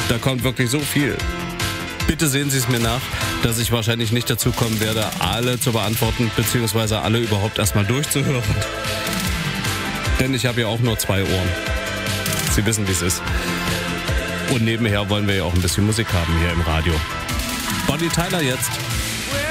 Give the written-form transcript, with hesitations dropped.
Da kommt wirklich so viel. Bitte sehen Sie es mir nach, dass ich wahrscheinlich nicht dazu kommen werde, alle zu beantworten, beziehungsweise alle überhaupt erstmal durchzuhören. Denn ich habe ja auch nur 2 Ohren. Sie wissen, wie es ist. Und nebenher wollen wir ja auch ein bisschen Musik haben hier im Radio. Bonnie Tyler jetzt.